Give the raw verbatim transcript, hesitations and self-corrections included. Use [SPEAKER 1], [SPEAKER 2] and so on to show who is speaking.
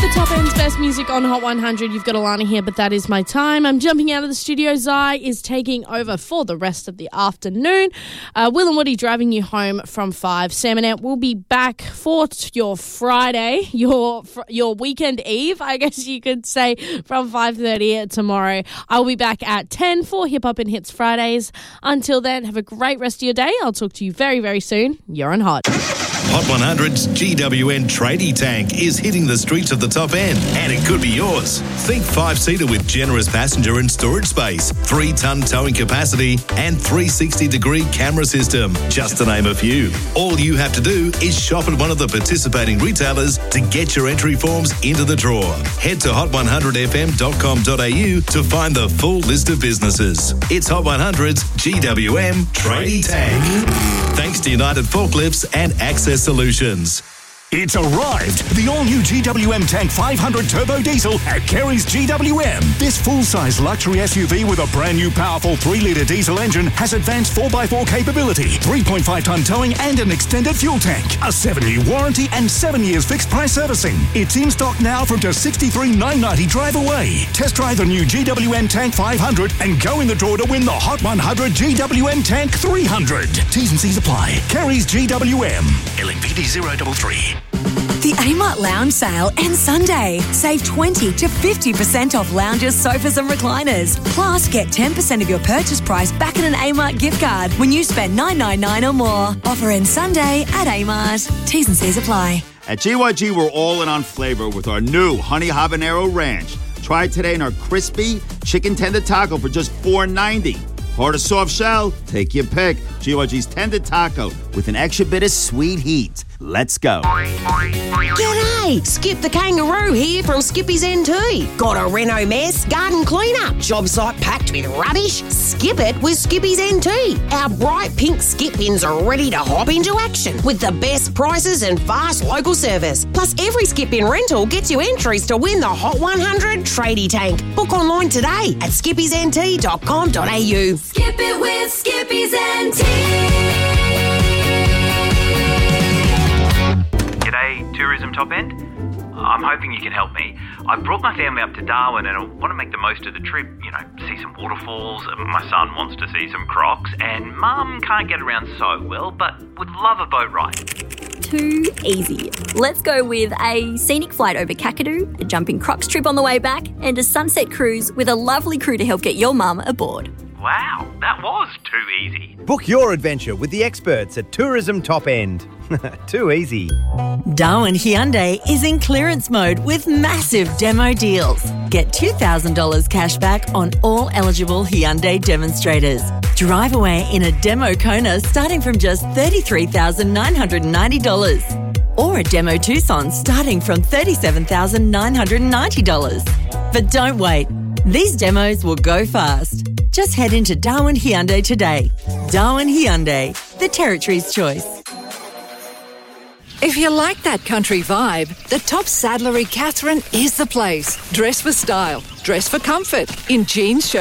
[SPEAKER 1] The top end's best music on Hot one hundred. You've got Alana here, but that is my time. I'm jumping out of the studio. Zai is taking over for the rest of the afternoon. Uh, Will and Woody driving you home from five. Sam and Ant will be back for t- your Friday, your fr- your weekend eve, I guess you could say, from five thirty tomorrow. I'll be back at ten for Hip Hop and Hits Fridays. Until then, have a great rest of your day. I'll talk to you very, very soon. You're on Hot.
[SPEAKER 2] Hot one hundred's G W N tradie tank is hitting the streets of the top end, and it could be yours. Think five-seater with generous passenger and storage space, three-ton towing capacity, and three sixty degree camera system, just to name a few. All you have to do is shop at one of the participating retailers to get your entry forms into the draw. Head to hot one hundred f m dot com dot a u to find the full list of businesses. It's Hot one hundred's G W M tradie tank. Thanks to United Forklifts and Access Solutions.
[SPEAKER 3] It's arrived! The all-new G W M Tank five hundred Turbo Diesel at Kerry's G W M. This full-size luxury S U V with a brand new powerful three litre diesel engine has advanced four by four capability, three point five tonne towing and an extended fuel tank, a seven-year warranty and seven years fixed-price servicing. It's in stock now from just sixty-three thousand nine hundred ninety drive away. Test drive the new G W M Tank five hundred and go in the draw to win the Hot one hundred G W M Tank three hundred. T's and C's apply. Kerry's G W M. L N V D zero three three.
[SPEAKER 4] The Amart Lounge Sale ends Sunday. Save twenty to fifty percent off lounges, sofas and recliners. Plus, get ten percent of your purchase price back in an Amart gift card when you spend nine hundred ninety-nine dollars or more. Offer ends Sunday at Amart. T's and C's apply.
[SPEAKER 5] At G Y G, we're all in on flavor with our new Honey Habanero Ranch. Try it today in our crispy chicken tender taco for just four ninety. Hard or soft shell? Take your pick. G Y G's tender taco with an extra bit of sweet heat. Let's go.
[SPEAKER 6] G'day! Skip the Kangaroo here from Skippy's N T. Got a reno mess? Garden cleanup? Job site packed with rubbish? Skip it with Skippy's N T. Our bright pink skip bins are ready to hop into action with the best prices and fast local service. Plus, every skip bin rental gets you entries to win the Hot one hundred Tradie Tank. Book online today at skippys n t dot com dot a u.
[SPEAKER 7] Skip it with Skippy's N T.
[SPEAKER 8] G'day, Tourism Top End. I'm hoping you can help me. I've brought my family up to Darwin and I want to make the most of the trip. You know, see some waterfalls. My son wants to see some crocs and Mum can't get around so well, but would love a boat ride.
[SPEAKER 9] Too easy. Let's go with a scenic flight over Kakadu, a jumping crocs trip on the way back, and a sunset cruise with a lovely crew to help get your mum aboard.
[SPEAKER 8] Wow, that was too easy.
[SPEAKER 10] Book your adventure with the experts at Tourism Top End. Too easy.
[SPEAKER 11] Darwin Hyundai is in clearance mode with massive demo deals. Get two thousand dollars cash back on all eligible Hyundai demonstrators. Drive away in a demo Kona starting from just thirty-three thousand nine hundred ninety dollars. Or a demo Tucson starting from thirty-seven thousand nine hundred ninety dollars. But don't wait. These demos will go fast. Just head into Darwin Hyundai today. Darwin Hyundai, the territory's choice.
[SPEAKER 12] If you like that country vibe, the top saddlery Catherine is the place. Dress for style, dress for comfort, in jeans, shirts,